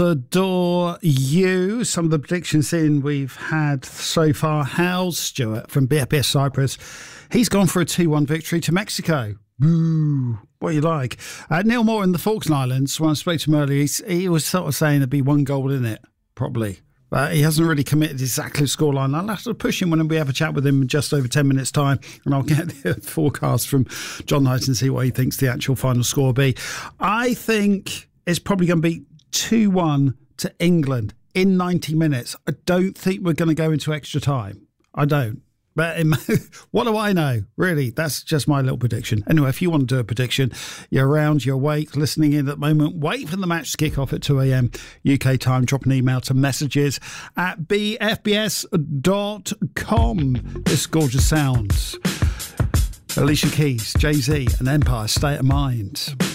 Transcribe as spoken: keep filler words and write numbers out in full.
Adore you. Some of the predictions in we've had so far. Hal Stewart from B F B S Cyprus. He's gone for a two one victory to Mexico. Boo. What you like? Uh, Neil Moore in the Falkland Islands, when I spoke to him earlier, he, he was sort of saying there'd be one goal in it, probably. But he hasn't really committed exactly the scoreline. I'll have to push him when we have a chat with him in just over ten minutes' time, and I'll get the forecast from John Knight and see what he thinks the actual final score will be. I think it's probably going to be two one to England in ninety minutes. I don't think we're going to go into extra time. I don't. But it, what do I know? Really, that's just my little prediction. Anyway, if you want to do a prediction, you're around, you're awake, listening in at the moment, wait for the match to kick off at two a.m. U K time. Drop an email to messages at b f b s dot com. This gorgeous sounds. Alicia Keys, Jay-Z and Empire, State of Mind.